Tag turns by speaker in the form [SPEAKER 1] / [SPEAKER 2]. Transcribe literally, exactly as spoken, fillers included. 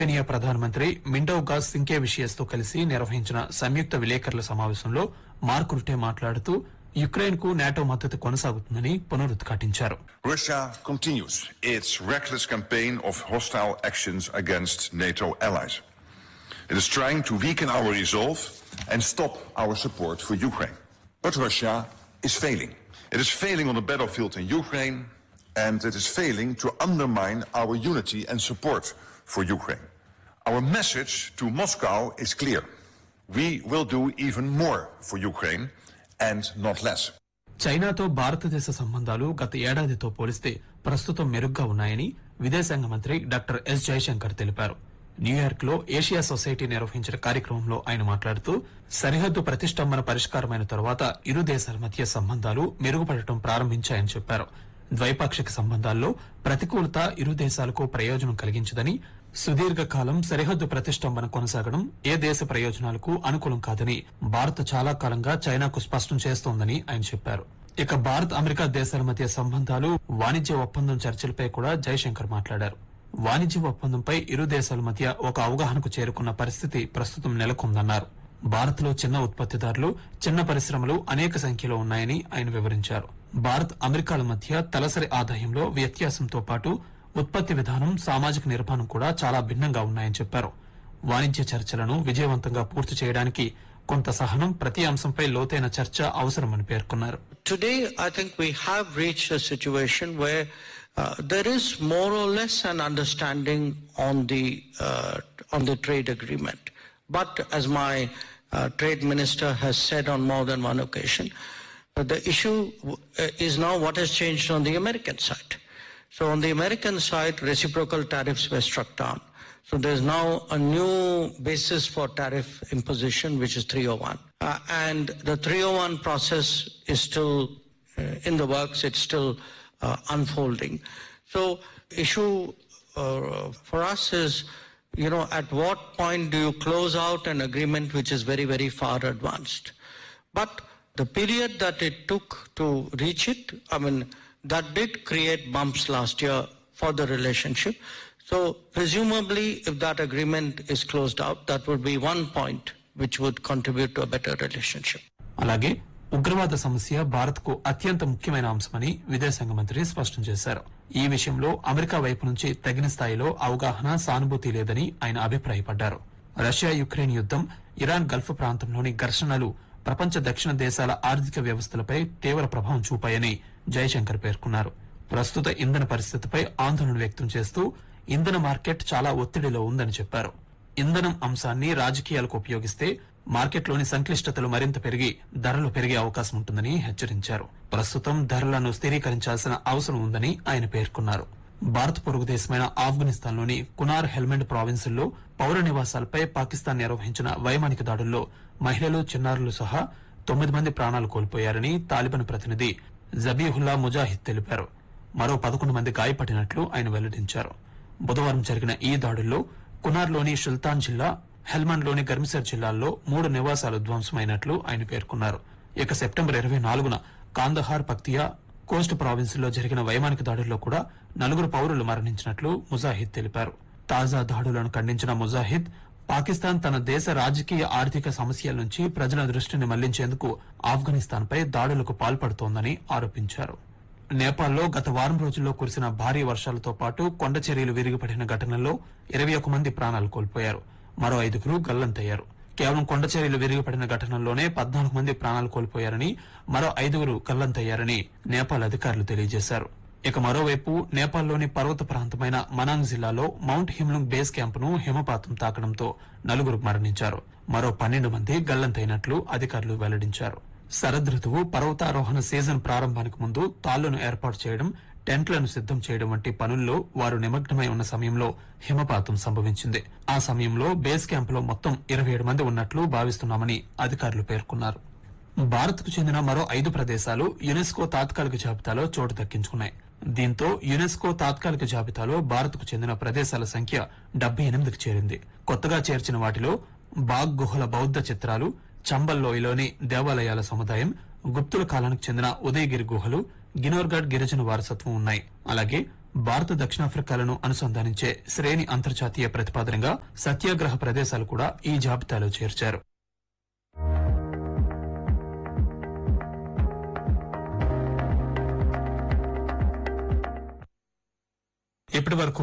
[SPEAKER 1] కెనియా ప్రధానమంత్రి మిండౌగా సింకేవిషియస్ తో కలిసి నిర్వహించిన సంయుక్త విలేకరుల సమావేశంలో మార్క్ రుటే మాట్లాడుతూ యుక్రెయిన్ కు నాటో మద్దతు కొనసాగుతుందని పునరుద్ఘాటించారు.
[SPEAKER 2] Russia continues its reckless campaign of hostile actions against NATO allies. It is trying to weaken our resolve and stop our support for Ukraine. But Russia is failing. It is failing on the battlefield in Ukraine, and it is failing to undermine our unity and support for Ukraine. Our message to Moscow is clear. We will do even more for Ukraine and not less.
[SPEAKER 1] చైనాతో భారతదేశ సంబంధాలు గత ఏడాదితో పోలిస్తే ప్రస్తుతం మెరుగ్గా ఉన్నాయని విదేశాంగ మంత్రి డాక్టర్ ఎస్ జయశంకర్ తెలిపారు. న్యూయార్క్ లో ఏషియా సొసైటీ నిర్వహించిన కార్యక్రమంలో ఆయన మాట్లాడుతూ సరిహద్దు ప్రతిష్టంభన పరిష్కారమైన తర్వాత ఇరు దేశాల మధ్య సంబంధాలు మెరుగుపడటం ప్రారంభించాయని చెప్పారు. ద్వైపాక్షిక సంబంధాల్లో ప్రతికూలత ఇరు దేశాలకు ప్రయోజనం కలిగించదని, సుదీర్ఘకాలం సరిహద్దు ప్రతిష్టంభన కొనసాగడం ఏ దేశ ప్రయోజనాలకు అనుకూలం కాదని భారత్ చాలా కాలంగా చైనాకు స్పష్టం చేస్తోందని ఆయన చెప్పారు. ఇక భారత్ అమెరికా దేశాల మధ్య సంబంధాలు, వాణిజ్య ఒప్పందం చర్చలపై కూడా జయశంకర్ మాట్లాడారు. వాణిజ్య ఒప్పందంపై ఇరు దేశాల మధ్య ఒక అవగాహనకు చేరుకున్న పరిస్థితి ప్రస్తుతం నెలకొందన్నారు. భారత్ లో చిన్న ఉత్పత్తిదారులు, చిన్న పరిశ్రమలు అనేక సంఖ్యలో ఉన్నాయని ఆయన వివరించారు. భారత్ అమెరికాల మధ్య తలసరి ఆదాయంలో వ్యత్యాసంతో పాటు ఉత్పత్తి విధానం, సామాజిక నిర్మాణం కూడా చాలా భిన్నంగా ఉన్నాయని చెప్పారు. వాణిజ్య చర్చలను విజయవంతంగా పూర్తి చేయడానికి కొంత సహనం, ప్రతి అంశంపై లోతైన చర్చ అవసరమని పేర్కొన్నారు.
[SPEAKER 3] Today, I think we have reached a situation where uh, there is more or less an understanding on the uh, on the trade agreement. But as my uh, trade minister has said on more than one occasion, uh, the issue uh, is now what has changed on the American side. So on the American side, reciprocal tariffs were struck down. So there's now a new basis for tariff imposition, which is three oh one. Uh, and the three oh one process is still uh, in the works. It's still uh, unfolding. So issue uh, for us is, you know, at what point do you close out an agreement which is very, very far advanced? But the period that it took to reach it, I mean, that did create bumps last year for the relationship. So presumably, if that agreement is closed out, that would be one point which would contribute to a better relationship.
[SPEAKER 1] అలాగే ఉగ్రవాద సమస్య భారత్ కు అత్యంత ముఖ్యమైన అంశమని విదేశాంగ మంత్రి స్పష్టం చేశారు. ఈ విషయంలో అమెరికా వైపు నుంచి తగిన స్థాయిలో అవగాహన, సానుభూతి లేదని ఆయన అభిప్రాయపడ్డారు. రష్యా యుక్రెయిన్ యుద్దం, ఇరాన్ గల్ఫ్ ప్రాంతంలోని ఘర్షణలు ప్రపంచ దక్షిణ దేశాల ఆర్థిక వ్యవస్థలపై తీవ్ర ప్రభావం చూపాయని జయశంకర్ పేర్కొన్నారు. ప్రస్తుత ఇంధన పరిస్థితిపై ఆందోళన వ్యక్తం చేస్తూ ఇంధన మార్కెట్ చాలా ఒత్తిడిలో ఉందని చెప్పారు. ఇంధనం అంశాన్ని రాజకీయాలకు ఉపయోగిస్తే మార్కెట్లోని సంక్లిష్టతలు మరింత పెరిగి ధరలు పెరిగే అవకాశం ఉంటుందని హెచ్చరించారు. ప్రస్తుతం ధరలను స్థిరీకరించాల్సిన అవసరం ఉందని ఆయన పేర్కొన్నారు. భారత్ పొరుగు దేశమైన ఆఫ్ఘనిస్తాన్లోని కునార్, హెల్మండ్ ప్రావిన్సుల్లో పౌర నివాసాలపై పాకిస్తాన్ నిర్వహించిన వైమానిక దాడుల్లో మహిళలు, చిన్నారులు సహా తొమ్మిది మంది ప్రాణాలు కోల్పోయారని తాలిబాన్ ప్రతినిధి జబీహుల్లా ముజాహిద్ తెలిపారు. మరో పదకొండు మంది గాయపడినట్లు ఆయన వెల్లడించారు. బుధవారం జరిగిన ఈ దాడుల్లో కునార్లోని సుల్తాన్ జిల్లా, హెల్మండ్లోని గర్మిసర్ జిల్లాల్లో మూడు నివాసాలు ధ్వంసమైనట్లు ఆయన పేర్కొన్నారు. ఇక సెప్టెంబర్ ఇరవై నాలుగున కాందహార్, పక్తియా, కోస్ట్ ప్రావిన్సుల్లో జరిగిన వైమానిక దాడుల్లో కూడా నలుగురు పౌరులు మరణించినట్లు ముజాహిద్ తెలిపారు. తాజా దాడులను ఖండించిన ముజాహిద్, పాకిస్తాన్ తన దేశ రాజకీయ, ఆర్థిక సమస్యల నుంచి ప్రజల దృష్టిని మళ్లించేందుకు ఆఫ్ఘనిస్తాన్పై దాడులకు పాల్పడుతోందని ఆరోపించారు. నేపాల్లో గత వారం రోజుల్లో కురిసిన భారీ వర్షాలతో పాటు కొండ చర్యలు విరిగిపడిన ఘటనల్లో ఇరవై ఒక్క మంది ప్రాణాలు కోల్పోయారు. మరో ఐదుగురు గల్లంతయ్యారు. కేవలం కొండ చర్యలు విరిగిపడిన ఘటనల్లోనే పద్నాలుగు మంది ప్రాణాలు కోల్పోయారని, మరో ఐదుగురు గల్లంతయ్యారని నేపాల్ అధికారులు తెలియజేశారు. ఇక మరోవైపు నేపాల్లోని పర్వత ప్రాంతమైన మనాంగ్ జిల్లాలో మౌంట్ హిమ్లుంగ్ బేస్ క్యాంపును హిమపాతం తాకడంతో నలుగురు మరణించారు. మరో పన్నెండు మంది గల్లంతైనట్లు అధికారులు వెల్లడించారు. శరదృతువు, పర్వతారోహణ సీజన్ ప్రారంభానికి ముందు తాళ్లను ఏర్పాటు చేయడం, టెంట్లను సిద్దం చేయడం వంటి పనుల్లో వారు నిమగ్నమై ఉన్న సమయంలో హిమపాతం సంభవించింది. ఆ సమయంలో బేస్ క్యాంపులో మొత్తం ఇరవై ఏడు మంది ఉన్నట్లు భావిస్తున్నామని అధికారులు పేర్కొన్నారు. భారత్ కు చెందిన మరో ఐదు ప్రదేశాలు యునెస్కో తాత్కాలిక జాబితాలో చోటు దక్కించుకున్నాయి. దీంతో యునెస్కో తాత్కాలిక జాబితాలో భారత్ కు చెందిన ప్రదేశాల సంఖ్య డెబ్బై ఎనిమిదికి చేరింది. కొత్తగా చేర్చిన వాటిలో బాగ్ గుహల బౌద్ధ చిత్రాలు, చంబల్ లోయలోని దేవాలయాల సముదాయం, గుప్తుల కాలానికి చెందిన ఉదయగిరి గుహలు, గినోర్గఢ్ గిరిజన వారసత్వం ఉన్నాయి. అలాగే భారత దక్షిణాఫ్రికాలను అనుసంధానించే శ్రేణి అంతర్జాతీయ ప్రతిపాదనగా సత్యాగ్రహ ప్రదేశాలు కూడా ఈ జాబితాలో చేర్చారు. ఇప్పటి వరకు